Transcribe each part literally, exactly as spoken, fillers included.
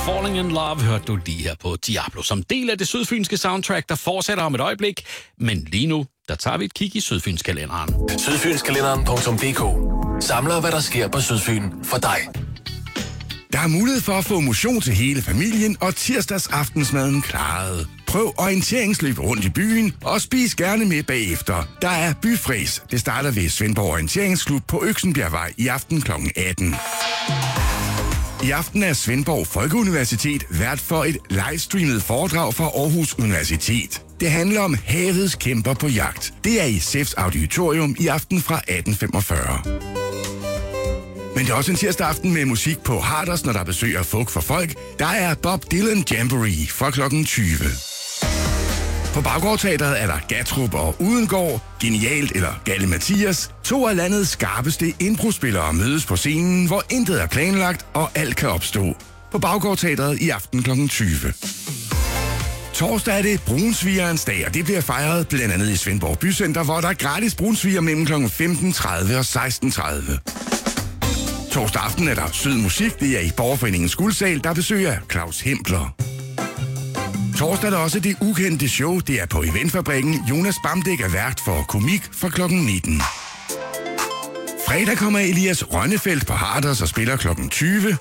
Falling in Love hørte du lige her på Diablo, som del af det sydfynske soundtrack, der fortsætter om et øjeblik. Men lige nu, der tager vi et kig i Sydfynskalenderen. Sydfynskalenderen punktum d k samler, hvad der sker på Sydfyn for dig. Der er mulighed for at få motion til hele familien og tirsdags aftensmaden klaret. Prøv orienteringsløb rundt i byen og spis gerne med bagefter. Der er byfræs. Det starter ved Svendborg Orienteringsklub på Øksenbjergvej i aften klokken atten. I aften er Svendborg Folkeuniversitet vært for et livestreamet foredrag fra Aarhus Universitet. Det handler om havets kæmper på jagt. Det er i S E F's auditorium i aften fra atten femogfyrre. Men det er også en tirsdag aften med musik på Harders, når der besøger Folk for Folk. Der er Bob Dylan Jamboree fra klokken tyve. På Baggårdteatret er der Gatrup og Udengård, Genialt eller Galle Mathias. To af landets skarpeste improspillere mødes på scenen, hvor intet er planlagt og alt kan opstå. På Baggårdteatret i aften klokken tyve. Torsdag er det brunsvigerens dag, og det bliver fejret blandt andet i Svendborg Bycenter, hvor der er gratis brunsviger mellem klokken femten tredive og seksten tredive. Torsdag aften er der sød musik. Det er i Borgerforeningens Guldsal, der besøger Claus Hempler. Torsdag er der også det ukendte show. Det er på Eventfabrikken. Jonas Bamdæk er vært for komik fra klokken nitten. Fredag kommer Elias Rønnefeldt på Harders og spiller klokken tyve.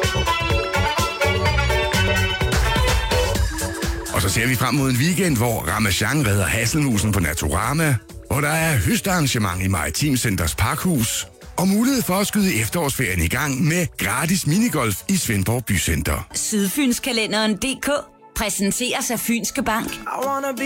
Og så ser vi frem mod en weekend, hvor Ramachan redder Hasselmusen på Naturama, hvor der er høstarrangement i Maritim Centers Parkhus, og mulighed for at skyde efterårsferien i gang med gratis minigolf i Svendborg Bycenter. Sydfynskalenderen punktum d k præsenteres af Fynske Bank.